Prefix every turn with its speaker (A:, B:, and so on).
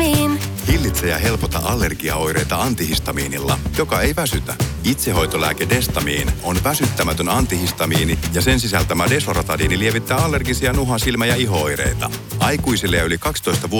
A: Antihistamiin.
B: Hillitse ja helpota allergiaoireita antihistamiinilla, joka ei väsytä. Itsehoitolääke Destamiin on väsyttämätön antihistamiini ja sen sisältämä desloratadiini lievittää allergisia nuha-, silmä- ja iho-oireita. Aikuisille ja yli 12